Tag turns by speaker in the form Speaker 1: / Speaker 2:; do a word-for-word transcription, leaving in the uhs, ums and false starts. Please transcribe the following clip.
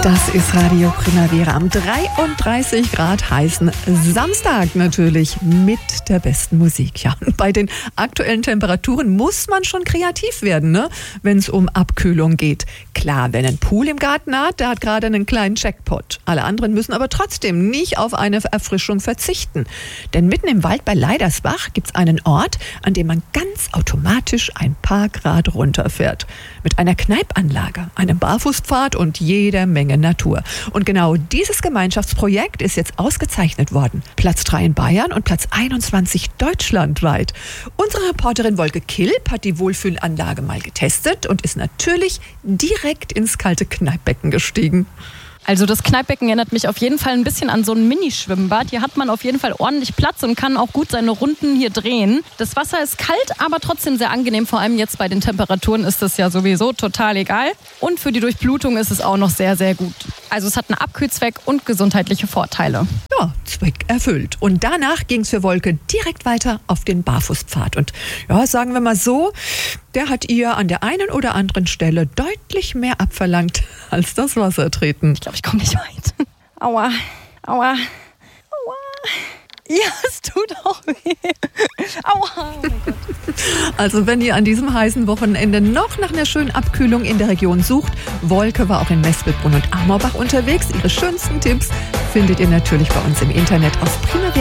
Speaker 1: Das ist Radio Primavera am dreiunddreißig Grad heißen Samstag natürlich mit der besten Musik. Ja, bei den aktuellen Temperaturen muss man schon kreativ werden, ne? Wenn es um Abkühlung geht. Klar, wenn ein Pool im Garten hat, der hat gerade einen kleinen Jackpot. Alle anderen müssen aber trotzdem nicht auf eine Erfrischung verzichten. Denn mitten im Wald bei Leidersbach gibt es einen Ort, an dem man ganz automatisch ein paar Grad runterfährt. Mit einer Kneipanlage, einem Barfußpfad und jeder Menge Natur. Und genau dieses Gemeinschaftsprojekt ist jetzt ausgezeichnet worden. Platz drei in Bayern und Platz einundzwanzig deutschlandweit. Unsere Reporterin Wolke Kilp hat die Wohlfühlanlage mal getestet und ist natürlich direkt ins kalte Kneippbecken gestiegen.
Speaker 2: Also das Kneippbecken erinnert mich auf jeden Fall ein bisschen an so ein Minischwimmbad. Hier hat man auf jeden Fall ordentlich Platz und kann auch gut seine Runden hier drehen. Das Wasser ist kalt, aber trotzdem sehr angenehm. Vor allem jetzt bei den Temperaturen ist das ja sowieso total egal. Und für die Durchblutung ist es auch noch sehr, sehr gut. Also es hat einen Abkühlzweck und gesundheitliche Vorteile.
Speaker 1: Ja, Zweck erfüllt. Und danach ging es für Wolke direkt weiter auf den Barfußpfad. Und ja, sagen wir mal so, der hat ihr an der einen oder anderen Stelle deutlich mehr abverlangt als das Wassertreten.
Speaker 2: Ich glaube, ich komme nicht weit. Aua, aua, aua. Ja, es tut auch weh. Aua, oh mein Gott.
Speaker 1: Also wenn ihr an diesem heißen Wochenende noch nach einer schönen Abkühlung in der Region sucht, Wolke war auch in Mespelbrunn und Amorbach unterwegs. Ihre schönsten Tipps findet ihr natürlich bei uns im Internet auf primavera